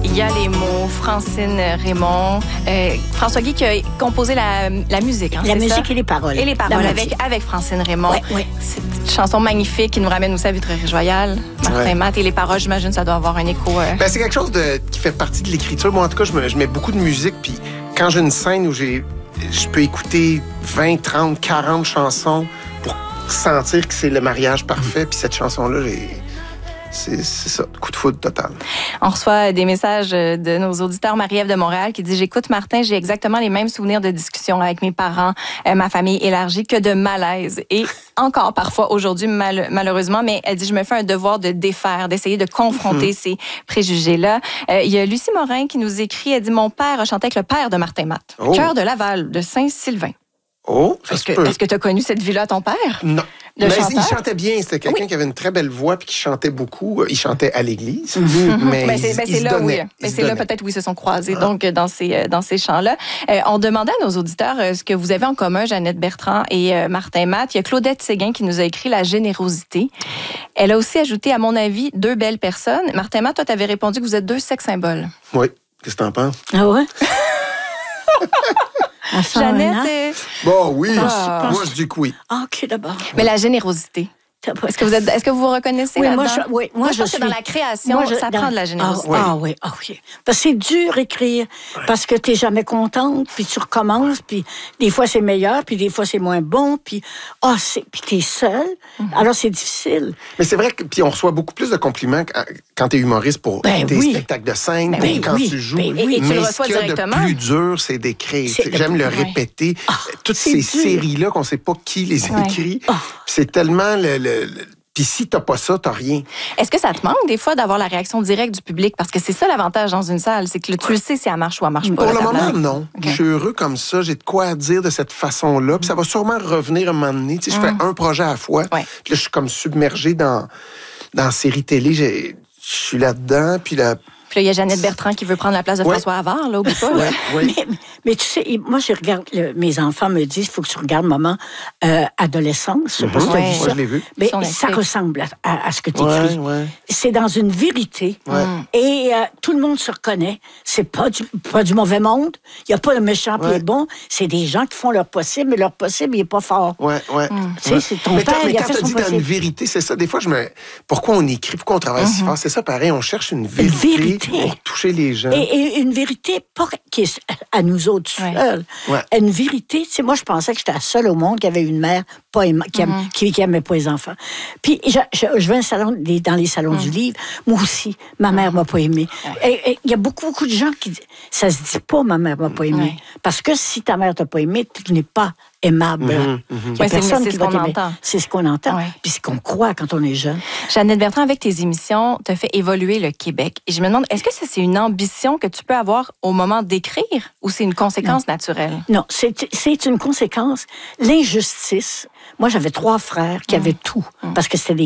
Il y a les mots, Francine Raymond, François Guy qui a composé la musique. Hein, la musique et les paroles. Et les paroles avec Francine Raymond. Ouais. C'est une chanson magnifique qui nous ramène aussi à Vitrerie-Royale. Martin Matt et les paroles, j'imagine, ça doit avoir un écho. Ben, c'est quelque chose qui fait partie de l'écriture. Moi, en tout cas, je mets beaucoup de musique. Puis quand j'ai une scène où je peux écouter 20, 30, 40 chansons pour sentir que c'est le mariage parfait. Puis cette chanson-là, c'est ça, coup de foudre total. On reçoit des messages de nos auditeurs. Marie-Ève de Montréal qui dit « J'écoute Martin, j'ai exactement les mêmes souvenirs de discussion avec mes parents, ma famille élargie, que de malaise. Et encore parfois aujourd'hui, malheureusement, mais elle dit « Je me fais un devoir de défaire, d'essayer de confronter ces préjugés-là. » Il y a Lucie Morin qui nous écrit, elle dit « Mon père a chanté avec le père de Martin Matt, Chœur de Laval, de Saint-Sylvain. » Oh, ça se peut. Est-ce que tu as connu cette vie-là, ton père? Non. Mais il chantait bien. C'était quelqu'un qui avait une très belle voix puis qui chantait beaucoup. Il chantait à l'église. Mais c'est là, oui. Mais c'est là peut-être où ils se sont croisés, donc dans ces chants-là. On demandait à nos auditeurs ce que vous avez en commun, Jeannette Bertrand et Martin Matt. Il y a Claudette Séguin qui nous a écrit la générosité. Elle a aussi ajouté, à mon avis, 2 belles personnes. Martin Matt, toi, tu avais répondu que vous êtes 2 sex-symboles. Oui. Qu'est-ce que t'en penses? Ah ouais? Jeannette. Bon, oui. Moi, je dis que oui. Ah, OK, d'abord. Mais la générosité. Est-ce que vous vous reconnaissez oui, là-dedans? Moi, je pense que dans la création, ça prend de la générosité. Ah oui. Parce que c'est dur écrire, parce que t'es jamais contente, puis tu recommences, puis des fois c'est meilleur, puis des fois c'est moins bon, puis t'es seule, alors c'est difficile. Mais c'est vrai que puis on reçoit beaucoup plus de compliments quand t'es humoriste pour tes spectacles de scène, quand tu joues. Et tu le reçois directement. Le plus dur, c'est d'écrire. J'aime le répéter. Toutes ces séries-là qu'on sait pas qui les écrit, c'est tellement Puis si t'as pas ça, t'as rien. Est-ce que ça te manque des fois d'avoir la réaction directe du public? Parce que c'est ça l'avantage dans une salle, c'est que tu le sais si elle marche ou elle marche pas. Pour le moment, non. Okay. Je suis heureux comme ça. J'ai de quoi dire de cette façon-là. Puis ça va sûrement revenir un moment donné. Tu sais, je fais un projet à la fois. Puis là, je suis comme submergé dans la série télé. Je suis là-dedans. Puis là, il y a Jeannette Bertrand qui veut prendre la place de François Havard, là, oublie pas. Mais tu sais, moi, je regarde, mes enfants me disent, il faut que tu regardes Maman adolescence. Je sais pas si tu as vu ça. Moi, je l'ai vu. Mais ça ressemble à ce que tu écris. C'est dans une vérité. Et tout le monde se reconnaît. C'est pas du mauvais monde. Il n'y a pas le méchant et le bon. C'est des gens qui font leur possible, mais leur possible, il n'est pas fort. Tu sais, c'est ton père, il a fait son possible. Mais quand tu dis dans une vérité, c'est ça. Des fois, pourquoi on écrit, pourquoi on travaille si fort? C'est ça, pareil. On cherche une vérité. Pour toucher les gens. Et une vérité pas qui est à nous autres seuls. Une vérité, tu sais, moi, je pensais que j'étais la seule au monde qui avait une mère qui aimait pas les enfants. Puis, je vais dans les salons du livre. Moi aussi, ma mère m'a pas aimée. Et il y a beaucoup de gens qui disent, ça se dit pas, ma mère m'a pas aimée. Parce que si ta mère t'a pas aimée, tu n'es pas aimable. Il y a personne qui va t'aimer. C'est ce qu'on entend. Puis c'est ce qu'on croit quand on est jeune. Jeannette Bertrand, avec tes émissions, tu as fait évoluer le Québec. Et je me demande, est-ce que c'est une ambition que tu peux avoir au moment d'écrire ou c'est une conséquence naturelle? Non, c'est une conséquence. L'injustice. Moi, j'avais 3 frères qui avaient tout parce que c'était des